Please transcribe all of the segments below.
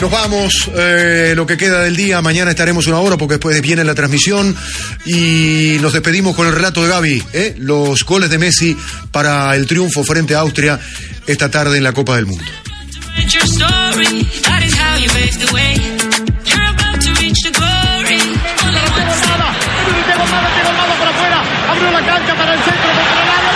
Nos vamos, lo que queda del día. Mañana estaremos una hora porque después viene la transmisión y nos despedimos con el relato de Gaby, los goles de Messi para el triunfo frente a Austria esta tarde en la Copa del Mundo. Abrió la cancha para el centro contra el área.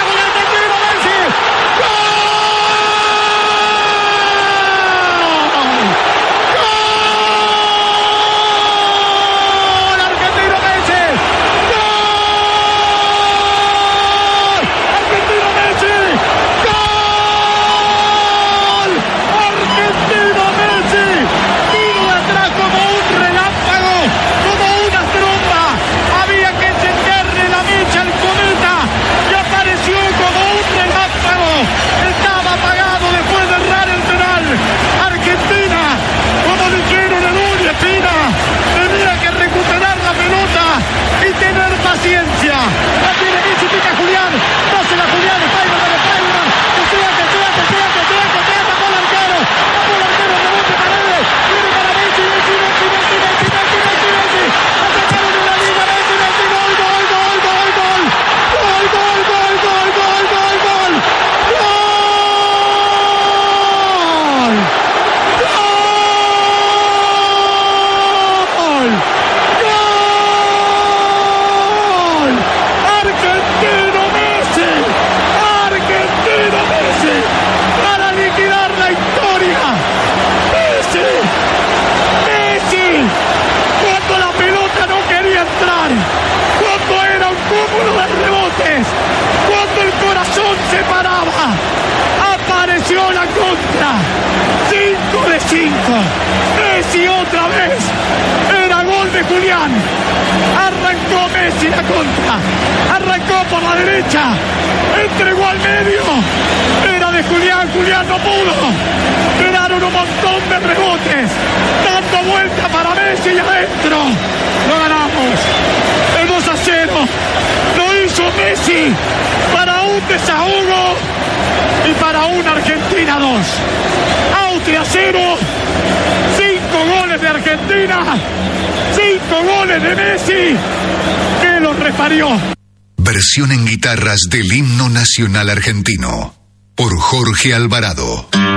Paciencia, la tiene Messi, pica Julián, dásela Julián, Spiderman, tapó el arquero, rebote Paredes, viene para Messi, la sacaron de la liga, Messi, cuando el corazón se paraba, apareció la contra. 5 de 5. Messi otra vez. Era gol de Julián. Arrancó Messi la contra. Arrancó por la derecha. Entregó al medio. Era de Julián. Julián no pudo. Quedaron un montón de rebotes. Dando vuelta para Messi y adentro. Lo ganamos. El 2-0. Lo hizo Messi para un desahogo y para una Argentina 2. Austria 0. 5 goles de Argentina. 5 goles de Messi. Que los reparió. Versión en guitarras del himno nacional argentino por Jorge Alvarado.